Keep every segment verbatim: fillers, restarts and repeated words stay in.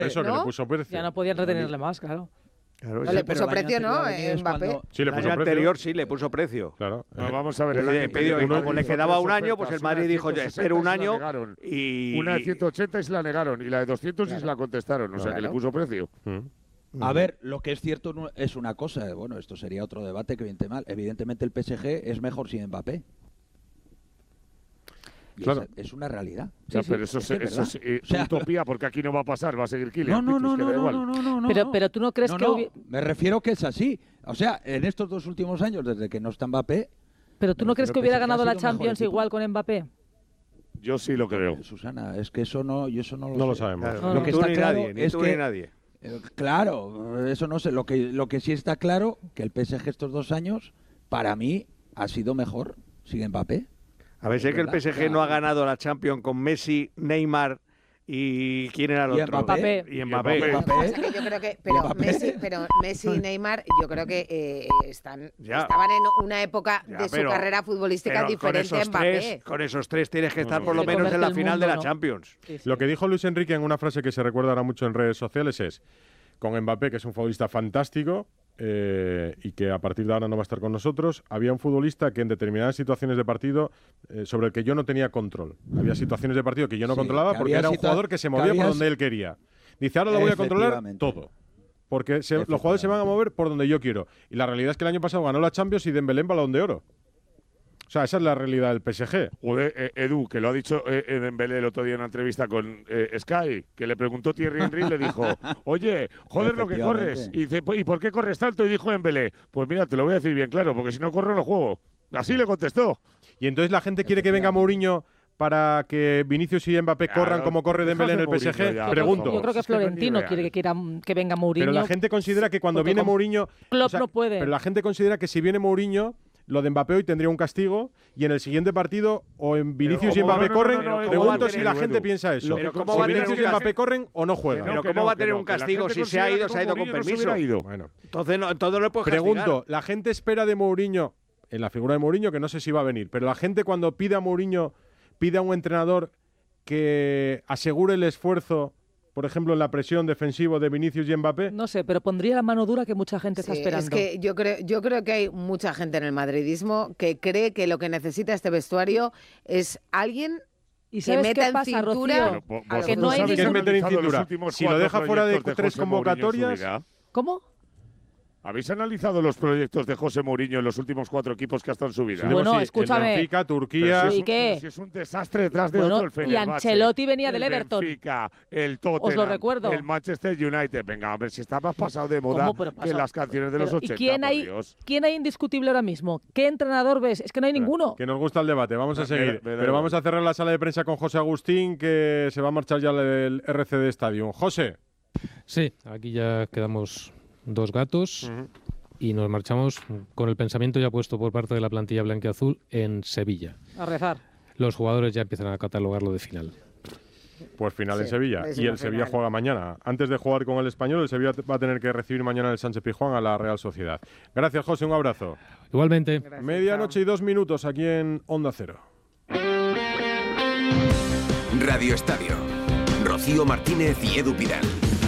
Eso, ¿no? que le puso precio. Ya no podían retenerle más, claro. Claro, No, sí, le pero puso el año precio, ¿no? anterior es Mbappé. cuando- Sí, le el puso año precio. anterior sí le puso precio. Claro. No, vamos a ver. El El año año anterior, que y viene, como le hizo quedaba tres un año, pues ofertas, el Madrid una de dijo, ciento espera un sesenta y año se la negaron. y... Una de ciento ochenta y se la negaron. Y la de doscientos y se la contestaron. O sea, que le Claro. puso precio. Mm. A ver, lo que es cierto no- es una cosa. Bueno, esto sería otro debate que viene mal. Evidentemente el P S G es mejor sin Mbappé. Y Claro. es, es una realidad. Ya, Sí, pero sí, eso, es se- que es eso verdad. es eh, O sea, utopía, porque aquí no va a pasar, va a seguir Kylian. No, no, no, Picus, que no, da no, igual. no, no, no, no, Pero, no. pero tú no crees No, que... no, hubi- me refiero que es así. O sea, en estos dos últimos años, desde que no está Mbappé, Pero tú me no crees refiero que hubiera P S G ha ganado la sido mejor Champions equipo. igual con Mbappé. Yo sí lo creo. Susana, es que eso no, yo eso no lo No sé. lo sabemos. Claro, No, ni no. que tú está ni claro nadie, ni es tú que- ni nadie. Eh, Claro, eso no sé. Lo que, lo que sí está claro, que el P S G estos dos años, para mí, ha sido mejor sin Mbappé. A ver, sé Es que el verdad, P S G o sea, no ha ganado la Champions con Messi, Neymar y ¿quién era el Y otro? Mbappé. Y Y Mbappé. Mbappé. Lo que pasa es que yo creo que, pero Mbappé. Messi, pero Messi y Neymar, yo creo que eh, están, Ya. estaban en una época Ya, de su pero- carrera futbolística Pero con diferente a esos, Mbappé. tres, con esos tres tienes que No, estar no, por lo se menos convierte en la el final mundo, de la ¿no? Champions. Sí, sí. Lo que dijo Luis Enrique en una frase que se recuerda ahora mucho en redes sociales es, con Mbappé, que es un futbolista fantástico eh, y que a partir de ahora no va a estar con nosotros, había un futbolista que en determinadas situaciones de partido eh, sobre el que yo no tenía control. Había situaciones de partido que yo no Sí, controlaba que porque había era un situa- jugador que se que movía había por donde si- él quería. Dice, ahora lo voy a controlar Efectivamente. todo. Porque se- los jugadores se van a mover por donde yo quiero. Y la realidad es que el año pasado ganó la Champions y Dembélé en Balón de Oro. O sea, esa es la realidad del P S G. Joder, eh, Edu, que lo ha dicho eh, eh, Dembélé el otro día en una entrevista con eh, Sky, que le preguntó Thierry Henry y le dijo, oye, joder lo que corres. Y dice, "Pues, ¿y por qué corres tanto? Y dijo Dembélé, pues mira, te lo voy a decir bien claro, porque si no corro no juego. Así le contestó. Y entonces la gente quiere que venga Mourinho para que Vinicius y Mbappé Claro, corran como corre Dembélé en el P S Mourinho G. ya, Pregunto. por Yo creo que Es que no es ni Florentino real. quiere que, quiera, que venga Mourinho. Pero la gente considera que cuando porque viene como Mourinho... Klopp no puede. Pero la gente considera que si viene Mourinho, lo de Mbappé hoy tendría un castigo y en el siguiente partido o en Vinicius y ¿cómo? Mbappé No, no, no, corren. no, no, Edu, Pregunto Edu, si la Edu, gente Edu. piensa eso. Pero ¿cómo Si va a tener Vinicius un y Mbappé castigo? corren o no juegan. Pero que ¿cómo no, va a que tener no, un que la castigo gente si se ha considera ido, que se ha ido con Mourinho no se permiso? hubiera ido. Bueno. Entonces no, entonces no le puedes Pregunto, castigar. la gente espera de Mourinho, en la figura de Mourinho, que no sé si va a venir, pero la gente cuando pide a Mourinho, pide a un entrenador que asegure el esfuerzo, por ejemplo, en la presión defensiva de Vinicius y Mbappé. No sé, pero pondría la mano dura que mucha gente está Sí, esperando. es que yo creo, yo creo que hay mucha gente en el madridismo que cree que lo que necesita este vestuario es alguien ¿Y que sabes meta qué en pasa, cintura Rocío? Pero, vo- a los que no hay ¿vosotros ¿Qué es habéis meter en analizado los cintura? últimos Si lo cuatro deja fuera de proyectos tres José Mourinho en su convocatorias, vida? ¿Cómo? ¿Habéis analizado los proyectos de José Mourinho en los últimos cuatro equipos que ha estado en su vida? Sí, Bueno, sí, el escúchame. Benfica, Pero Turquía. si es ¿Y un- qué? pero si es un desastre detrás de Bueno, otro, el y Fenerbahce, Ancelotti venía del el Everton. Benfica, el Tottenham, recuerdo. el Manchester United. Venga, a ver si está más pasado de moda ¿Cómo? Pero que pasado. las canciones de los Pero, ochenta, ¿Y quién por hay, Dios. quién hay indiscutible ahora mismo? ¿Qué entrenador ves? Es que no hay ninguno. Que nos gusta el debate, vamos a Me- seguir. me da Pero igual. vamos a cerrar la sala de prensa con José Agustín, que se va a marchar ya del R C D Stadium. José. Sí, aquí ya quedamos dos gatos y nos marchamos con el pensamiento ya puesto por parte de la plantilla blanquiazul en Sevilla. A rezar. Los jugadores ya empiezan a catalogarlo de final. Pues final en Sí, Sevilla. es Y el una Sevilla final. juega mañana. Antes de jugar con el Español, el Sevilla va a tener que recibir mañana el Sánchez Pizjuán a la Real Sociedad. Gracias, José. Un abrazo. Igualmente. Gracias, Medianoche y dos minutos aquí en Onda Cero. Radio Estadio. Rocío Martínez y Edu Pidal.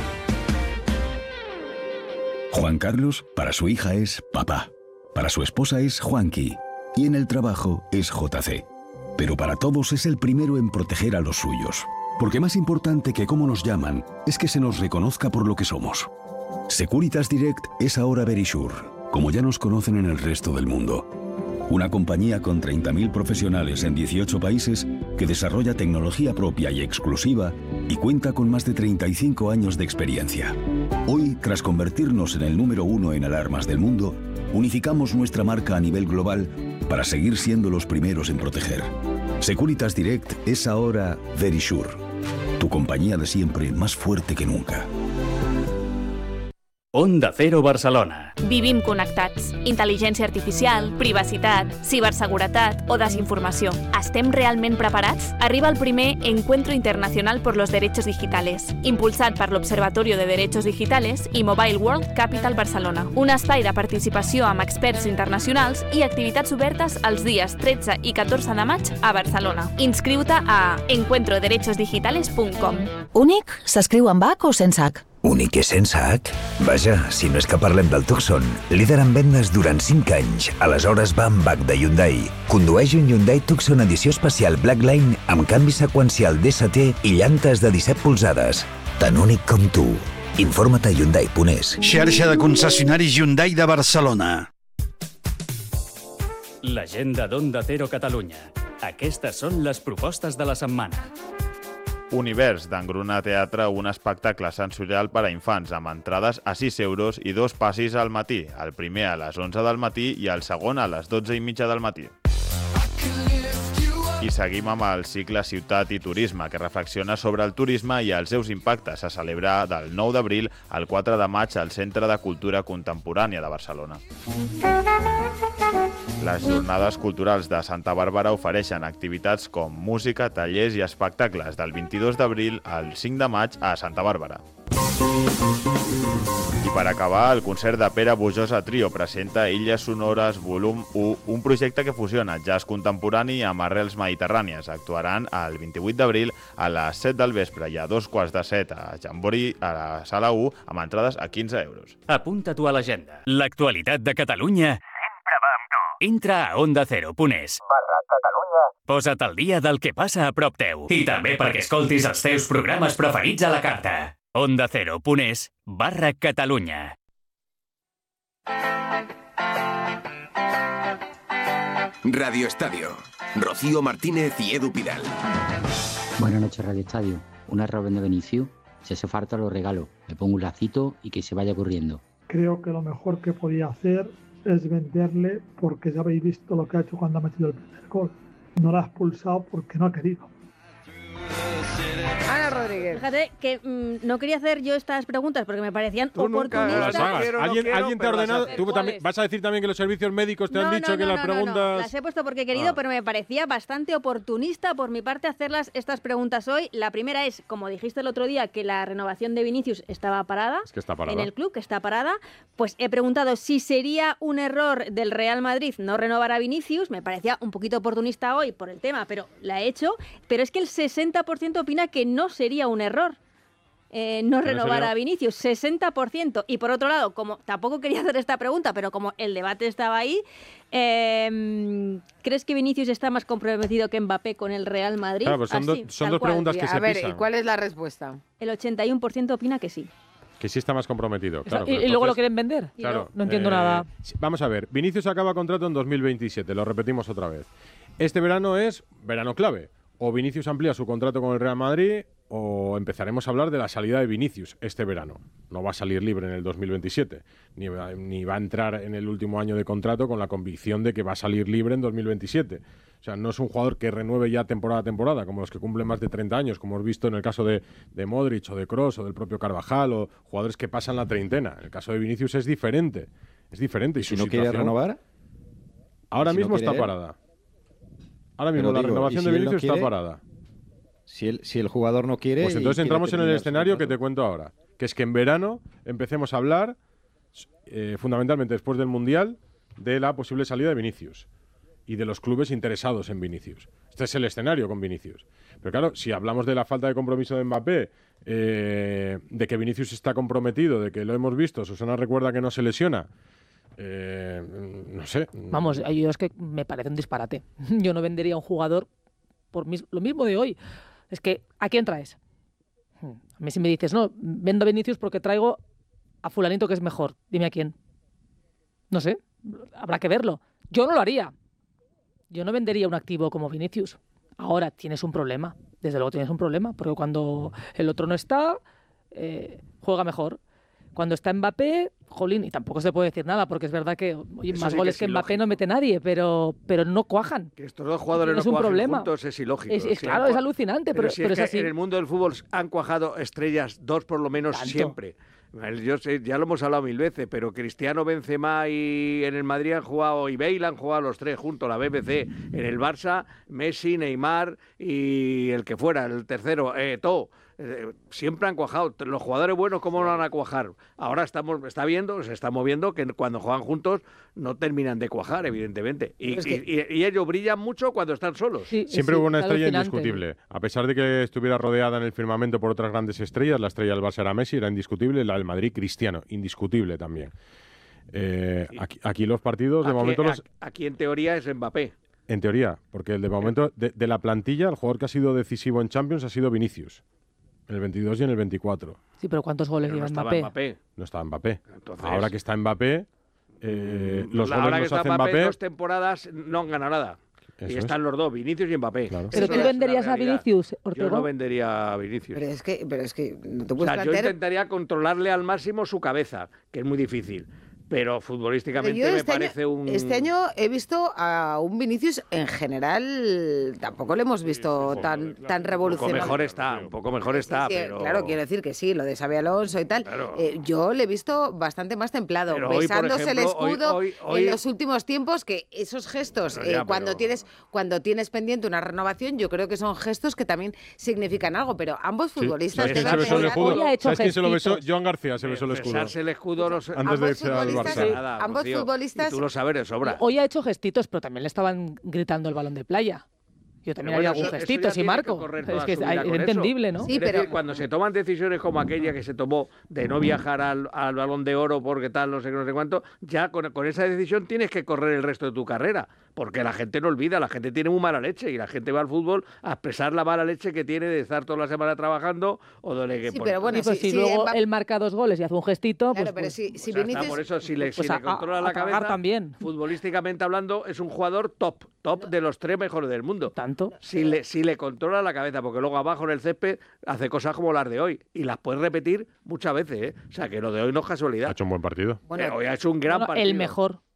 Juan Carlos, para su hija es papá. Para su esposa es Juanqui. Y en el trabajo es J C. Pero para todos es el primero en proteger a los suyos. Porque más importante que cómo nos llaman es que se nos reconozca por lo que somos. Securitas Direct es ahora Verisure, como ya nos conocen en el resto del mundo. Una compañía con treinta mil profesionales en dieciocho países que desarrolla tecnología propia y exclusiva y cuenta con más de treinta y cinco años de experiencia. Hoy, tras convertirnos en el número uno en alarmas del mundo, unificamos nuestra marca a nivel global para seguir siendo los primeros en proteger. Securitas Direct es ahora Verisure, tu compañía de siempre más fuerte que nunca. Onda Cero Barcelona. Vivim connectats. Intel·ligència artificial, privacitat, ciberseguretat o desinformació. ¿Estem realment preparats? Arriba el primer Encuentro Internacional por los Derechos Digitales, impulsat per l'Observatorio de Derechos Digitales i Mobile World Capital Barcelona. Un espai de participació amb experts internacionals i activitats obertes els dies tretze i catorze de maig a Barcelona. Inscriu-te a encuentro derechos digitales punt com. Únic s'escriu amb H o sense H? Únic i sense H? Vaja, si no és que parlem del Tucson, líder en vendes durant cinc anys. Aleshores va amb H de Hyundai. Condueix un Hyundai Tucson edició especial Blackline amb canvi seqüencial D S T i llantes de disset polzades. Tan únic com tu. Informa't a Hyundai punt es. Xarxa de concessionaris Hyundai de Barcelona. L'agenda d'Onda Cero Catalunya. Aquestes són les propostes de la setmana. Univers, d'Engruna Teatre, un espectacle sensorial per a infants amb entrades a sis euros i dos passis al matí. El primer a les onze del matí i el segon a les dotze i mitja del matí. I seguim amb el cicle Ciutat i Turisme, que reflexiona sobre el turisme i els seus impactes. Se celebra del nou d'abril al quatre de maig al Centre de Cultura Contemporània de Barcelona. Les jornades culturals de Santa Bàrbara ofereixen activitats com música, tallers i espectacles del vint-i-dos d'abril al cinc de maig a Santa Bàrbara. I per acabar, el concert de Pere Bujosa Trio presenta Illes Sonores volum u, un projecte que fusiona jazz contemporani amb arrels mediterrànies. Actuaran el vint-i-vuit d'abril a les set del vespre i a dos quarts de set a Jambori, a la sala u, amb entrades a quinze euros. Apunta-t'ho a l'agenda. L'actualitat de Catalunya sempre va amb tu. Entra a onda cero punt es. Barra Catalunya. Posa't al dia del que passa a prop teu. I també perquè escoltis els teus programes preferits a la carta. onda cero punt es barra Catalunya. Radio Estadio. Rocío Martínez y Edu Pidal. Buenas noches, Radio Estadio. Un error de Vinicius. Si hace falta lo regalo. Le pongo un lacito y que se vaya corriendo. Creo que lo mejor que podía hacer es venderle, porque ya habéis visto lo que ha hecho cuando ha metido el primer gol. No lo ha expulsado porque no ha querido. Ana Rodríguez. Fíjate que mmm, no quería hacer yo estas preguntas porque me parecían Tú oportunistas. Nunca, quiero, ¿Alguien, no quiero, ¿alguien te ha ordenado? ¿Tú también, ¿Vas a decir también que los servicios médicos te no, han dicho no, que no, las no, preguntas...? No, no. Las he puesto porque he querido, ah. pero me parecía bastante oportunista por mi parte hacerlas estas preguntas hoy. La primera es, como dijiste el otro día, que la renovación de Vinicius estaba parada. Es que está parada. En el club, que está parada. Pues he preguntado si sería un error del Real Madrid no renovar a Vinicius. Me parecía un poquito oportunista hoy por el tema, pero la he hecho. Pero es que el sesenta por ciento opina que no sería un error. Eh, no renovar a Vinicius, sesenta por ciento. Y por otro lado, como tampoco quería hacer esta pregunta, pero como el debate estaba ahí, eh, ¿crees que Vinicius está más comprometido que Mbappé con el Real Madrid? Claro, pues son, Así, do, son tal dos cual. preguntas que a se ver, pisan. ¿y cuál es la respuesta? El ochenta y uno por ciento opina que sí. Que sí está más comprometido, claro. Y, y entonces, luego lo quieren vender. Claro, no entiendo eh, nada. Vamos a ver, Vinicius acaba contrato en dos mil veintisiete, lo repetimos otra vez. Este verano es verano clave. O Vinicius amplía su contrato con el Real Madrid o empezaremos a hablar de la salida de Vinicius este verano. No va a salir libre en el dos mil veintisiete, ni va, ni va a entrar en el último año de contrato con la convicción de que va a salir libre en dos mil veintisiete. O sea, no es un jugador que renueve ya temporada a temporada, como los que cumplen más de treinta años, como hemos visto en el caso de, de Modric o de Kroos o del propio Carvajal, o jugadores que pasan la treintena. En el caso de Vinicius es diferente. Es diferente. Y si su no quiere renovar, ahora si mismo no está él. parada. Ahora mismo Pero la digo, renovación si de él no Vinicius quiere, está parada. Si el, si el jugador no quiere... Pues entonces y entramos en el terminar escenario su que te cuento ahora, que es que en verano empecemos a hablar, eh, fundamentalmente después del Mundial, de la posible salida de Vinicius y de los clubes interesados en Vinicius. Este es el escenario con Vinicius. Pero claro, si hablamos de la falta de compromiso de Mbappé, eh, de que Vinicius está comprometido, de que lo hemos visto, Susana recuerda que no se lesiona, eh, no sé. Vamos, yo es que me parece un disparate. Yo no vendería a un jugador por mis, lo mismo de hoy. Es que, ¿a quién traes? A mí si me dices, no, vendo a Vinicius porque traigo a fulanito que es mejor. Dime a quién. No sé, habrá que verlo. Yo no lo haría. Yo no vendería un activo como Vinicius. Ahora tienes un problema. Desde luego tienes un problema, porque cuando el otro no está, eh, juega mejor. Cuando está Mbappé, jolín, y tampoco se puede decir nada, porque es verdad que oye, más sí goles que que es Mbappé ilógico. No mete nadie, pero, pero no cuajan. Que estos dos jugadores no Es un cuajen problema. juntos es ilógico. Es, es, Sí, claro, han es cua- alucinante, pero, pero, si pero es es que así. en el mundo del fútbol han cuajado estrellas, dos por lo menos Tanto. siempre. Yo sé, ya lo hemos hablado mil veces, pero Cristiano, Benzema y en el Madrid han jugado, y Bale han jugado los tres juntos, la B B C. En el Barça, Messi, Neymar y el que fuera, el tercero, eh, todo. Eh, siempre han cuajado. Los jugadores buenos, ¿cómo no van a cuajar? Ahora estamos, está viendo, se está moviendo que cuando juegan juntos no terminan de cuajar, evidentemente. Y, que... y, y, y ellos brillan mucho cuando están solos. Sí, Siempre sí, hubo una estrella indiscutible. A pesar de que estuviera rodeada en el firmamento por otras grandes estrellas, la estrella del Barça era Messi, era indiscutible, la del Madrid Cristiano, indiscutible también. Eh, aquí, aquí los partidos, de aquí, momento... Los... Aquí en teoría es Mbappé. En teoría, porque el de momento, de, de la plantilla, el jugador que ha sido decisivo en Champions ha sido Vinicius. En el veintidós y en el veinticuatro. Sí, pero ¿cuántos goles lleva no Mbappé? Mbappé? No estaba Mbappé. Entonces... Ahora que está Mbappé, eh, los Ahora goles que los está hace Mbappé, Mbappé. Dos temporadas no han ganado nada. Eso y están es. los dos, Vinicius y Mbappé. Claro. ¿Pero tú venderías a Vinicius, Ortega? Yo no vendería a Vinicius. Pero es que, pero es que no te O puedes sea, yo plantear... intentaría controlarle al máximo su cabeza, que es muy difícil. Pero futbolísticamente Pero yo me este parece año, un... Este año he visto a un Vinicius, en general, tampoco lo hemos visto sí, tan, tan revolucionario. Un poco mejor está, un poco mejor está, sí, sí, pero... Claro, quiero decir que sí, lo de Xabi Alonso y tal. Claro. Eh, yo le he visto bastante más templado, pero besándose hoy, ejemplo, el escudo hoy, hoy, hoy... en los últimos tiempos, que esos gestos, ya, eh, cuando, pero... tienes, cuando tienes pendiente una renovación, yo creo que son gestos que también significan algo, pero ambos futbolistas... Sí. ¿Sabes quién se besó el escudo? ¿Sabes quién se lo besó? Joan García se besó el escudo. Besarse el escudo... Los... Antes de irse al Barça. Nada, ambos tío, futbolistas... Y tú lo sabes de sobra. Hoy ha hecho gestitos, pero también le estaban gritando el balón de playa. Yo también bueno, haría algún eso, gestito, eso sí, Marco. Que es que es, es entendible, ¿no? Sí, es pero decir, cuando se toman decisiones como aquella que se tomó de no viajar al, al Balón de Oro porque tal, no sé qué, no sé cuánto, ya con, con esa decisión tienes que correr el resto de tu carrera. Porque la gente no olvida, la gente tiene muy mala leche y la gente va al fútbol a expresar la mala leche que tiene de estar toda la semana trabajando o de que... Sí, por... pero bueno, sí, pues si, si si luego Mbappé... él marca dos goles y hace un gestito, claro, pues... pero pues, si, si pues Vinicius... está, por eso, si le, pues si a, le controla a, la a cabeza, también. futbolísticamente hablando, es un jugador top, top de los tres mejores del mundo. ¿Tanto? Si le, si le controla la cabeza, porque luego abajo en el césped hace cosas como las de hoy y las puedes repetir muchas veces, ¿eh? O sea, que lo de hoy no es casualidad. Ha hecho un buen partido. Bueno, eh, hoy ha hecho un gran bueno, partido. el mejor.